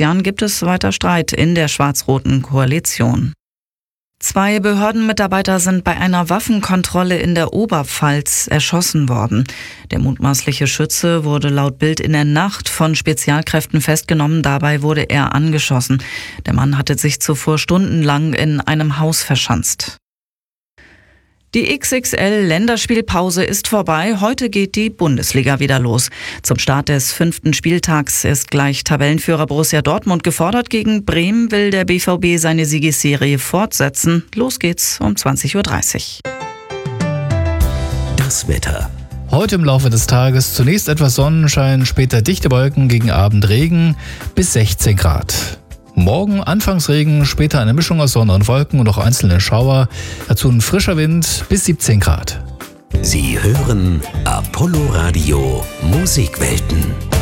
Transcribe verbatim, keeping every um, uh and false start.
Sebastian, gibt es weiter Streit in der schwarz-roten Koalition. Zwei Behördenmitarbeiter sind bei einer Waffenkontrolle in der Oberpfalz erschossen worden. Der mutmaßliche Schütze wurde laut Bild in der Nacht von Spezialkräften festgenommen. Dabei wurde er angeschossen. Der Mann hatte sich zuvor stundenlang in einem Haus verschanzt. Die X X L-Länderspielpause ist vorbei. Heute geht die Bundesliga wieder los. Zum Start des fünften Spieltags ist gleich Tabellenführer Borussia Dortmund gefordert. Gegen Bremen will der B V B seine Siegesserie fortsetzen. Los geht's um zwanzig Uhr dreißig. Das Wetter. Heute im Laufe des Tages zunächst etwas Sonnenschein, später dichte Wolken, gegen Abend Regen bis sechzehn Grad. Morgen anfangs Regen, später eine Mischung aus Sonne und Wolken und auch einzelne Schauer. Dazu ein frischer Wind bis siebzehn Grad. Sie hören Apollo Radio Musikwelten.